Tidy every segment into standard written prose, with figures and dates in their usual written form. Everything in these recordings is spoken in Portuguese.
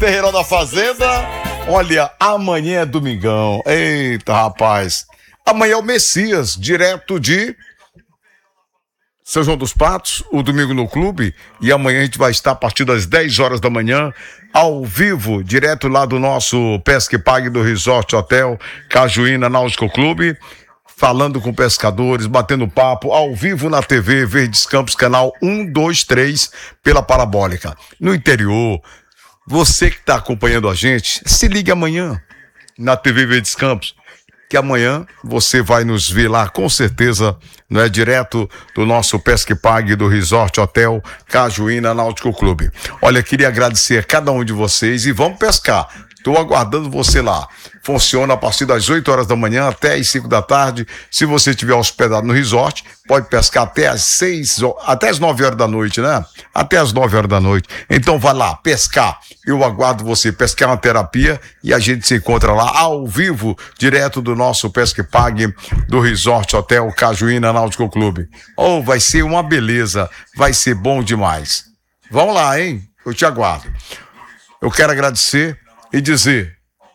Terreirão da Fazenda. Olha, amanhã é domingão. Eita, rapaz. Amanhã é o Messias, direto de São João dos Patos, o Domingo no Clube. E amanhã a gente vai estar a partir das 10 horas da manhã, ao vivo, direto lá do nosso Pesca e Pague do Resort Hotel Cajuína Náutico Clube, falando com pescadores, batendo papo, ao vivo na TV Verdes Campos, canal 123, pela Parabólica. No interior, você que está acompanhando a gente, se ligue amanhã na TV Verdes Campos, que amanhã você vai nos ver lá, com certeza, não é, direto do nosso Pesca e Pague do Resort Hotel Cajuína Náutico Clube. Olha, queria agradecer a cada um de vocês e vamos pescar. Estou aguardando você lá. Funciona a partir das 8 horas da manhã até as 5 da tarde. Se você estiver hospedado no resort, pode pescar até as 9 horas da noite, né? Até as 9 horas da noite. Então vai lá, pescar. Eu aguardo você. Pescar é uma terapia e a gente se encontra lá ao vivo, direto do nosso Pesca e Pague do Resort Hotel Cajuína Náutico Clube. Oh, vai ser uma beleza. Vai ser bom demais. Vamos lá, hein? Eu te aguardo. Eu quero agradecer e dizer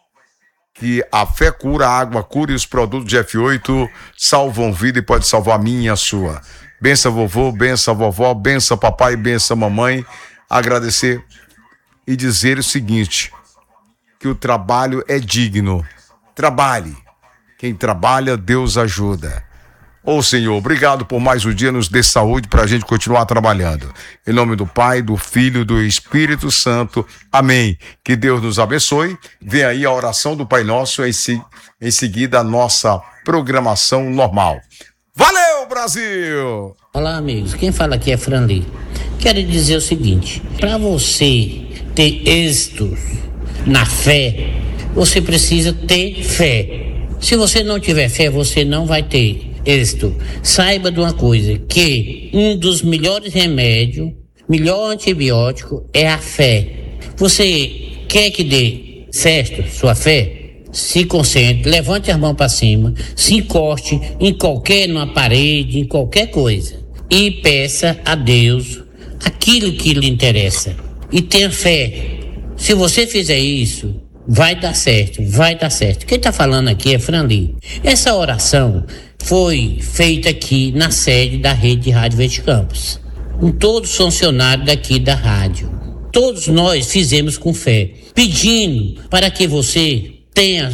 que a fé cura, a água cura e os produtos de F8 salvam vida e pode salvar a minha e a sua. Benção vovô, benção vovó, benção papai, benção mamãe. Agradecer e dizer o seguinte, que o trabalho é digno. Trabalhe. Quem trabalha, Deus ajuda. Ô Senhor, obrigado por mais um dia, nos dê saúde para a gente continuar trabalhando. Em nome do Pai, do Filho e do Espírito Santo. Amém. Que Deus nos abençoe. Vem aí a oração do Pai Nosso, em seguida a nossa programação normal. Valeu, Brasil! Olá, amigos. Quem fala aqui é Franli. Quero dizer o seguinte, para você ter êxito na fé, você precisa ter fé. Se você não tiver fé, você não vai ter êxito. Saiba de uma coisa, que um dos melhores remédios, melhor antibiótico é a fé. Você quer que dê certo sua fé? Se concentre, levante as mãos para cima, se encoste numa parede, em qualquer coisa e peça a Deus aquilo que lhe interessa e tenha fé. Se você fizer isso, vai dar certo, vai dar certo. Quem está falando aqui é Franli. Essa oração foi feita aqui na sede da Rede de Rádio Verdes Campos, com todos os funcionários daqui da rádio. Todos nós fizemos com fé, pedindo para que você tenha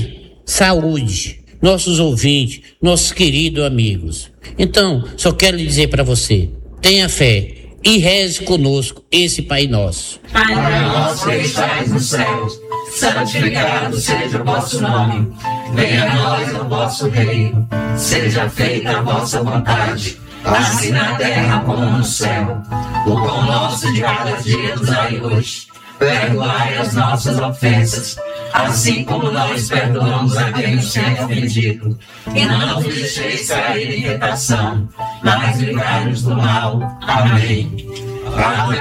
saúde, nossos ouvintes, nossos queridos amigos. Então, só quero dizer para você, tenha fé e reze conosco esse Pai Nosso. Pai nosso que estais nos céus, santificado seja o vosso nome. Venha a nós o vosso reino, seja feita a vossa vontade, assim na terra como no céu. O pão nosso de cada dia nos dai hoje. Perdoai as nossas ofensas, assim como nós perdoamos a quem nos tem ofendido. E não nos deixeis cair em tentação, mas livrai-nos do mal. Amém.